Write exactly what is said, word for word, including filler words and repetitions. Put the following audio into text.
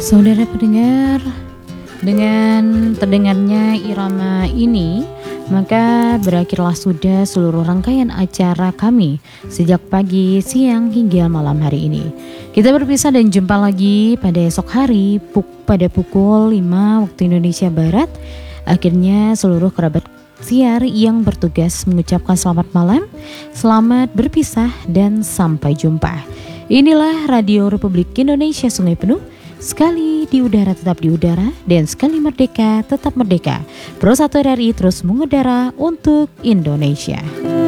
Saudara pendengar, dengan terdengarnya irama ini, maka berakhirlah sudah seluruh rangkaian acara kami sejak pagi, siang hingga malam hari ini. Kita berpisah dan jumpa lagi pada esok hari puk- pada pukul lima waktu Indonesia Barat. Akhirnya seluruh kerabat siar yang bertugas mengucapkan selamat malam, selamat berpisah dan sampai jumpa. Inilah Radio Republik Indonesia Sungai Penuh. Sekali di udara tetap di udara, dan sekali merdeka tetap merdeka. Pro satu R R I terus mengudara untuk Indonesia.